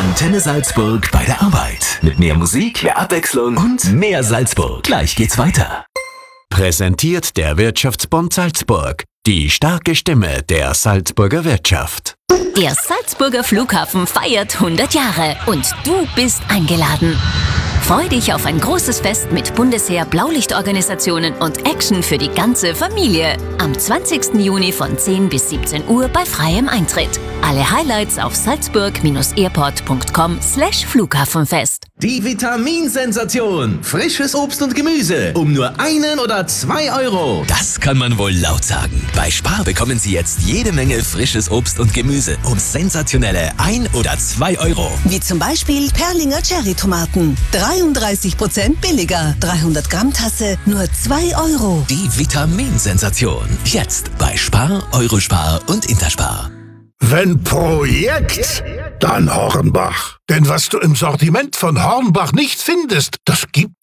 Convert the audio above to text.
Antenne Salzburg bei der Arbeit. Mit mehr Musik, mehr Abwechslung und mehr Salzburg. Gleich geht's weiter. Präsentiert der Wirtschaftsbund Salzburg. Die starke Stimme der Salzburger Wirtschaft. Der Salzburger Flughafen feiert 100 Jahre und du bist eingeladen. Freu dich auf ein großes Fest mit Bundesheer, Blaulichtorganisationen und Action für die ganze Familie. Am 20. Juni von 10 bis 17 Uhr bei freiem Eintritt. Alle Highlights auf salzburg-airport.com/Flughafenfest. Die Vitaminsensation. Frisches Obst und Gemüse um nur 1 oder 2 Euro. Das kann man wohl laut sagen. Bei Spar bekommen Sie jetzt jede Menge frisches Obst und Gemüse um sensationelle 1 oder 2 Euro. Wie zum Beispiel Perlinger Cherry-Tomaten. 33% billiger. 300 Gramm Tasse, nur 2 Euro. Die Vitaminsensation. Jetzt bei Spar, Eurospar und Interspar. Wenn Projekt, dann Hornbach. Denn was du im Sortiment von Hornbach nicht findest, das gibt